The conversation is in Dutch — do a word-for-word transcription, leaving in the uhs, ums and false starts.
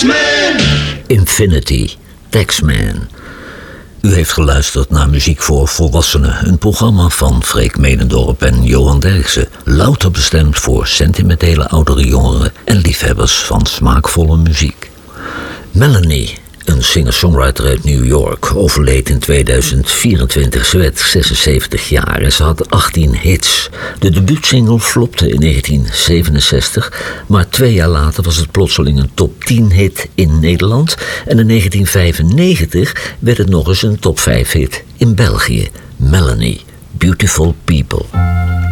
Taxman! Infinity, Taxman. U heeft geluisterd naar Muziek voor Volwassenen, een programma van Freek Medendorp en Johan Derksen. Louter bestemd voor sentimentele oudere jongeren en liefhebbers van smaakvolle muziek. Melanie, een singer-songwriter uit New York, overleed in tweeduizend vierentwintig. Ze werd zesenzeventig jaar en ze had achttien hits. De debuutsingle flopte in negentien zevenenzestig, maar twee jaar later was het plotseling een top tien hit in Nederland. En in negentien vijfennegentig werd het nog eens een top vijf hit in België. Melanie, Beautiful People.